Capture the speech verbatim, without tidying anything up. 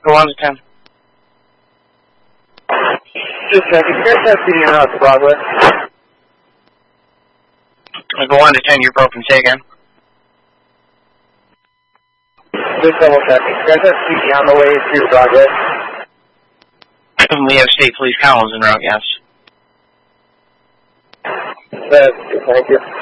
Go on to ten. Just checking. You guys have speeding on Broadway? Go on to ten, you're broken. Say again. Just double checking. You guys have speeding on the way to Broadway? We have State Police Collins en route, yes. That's good, thank you.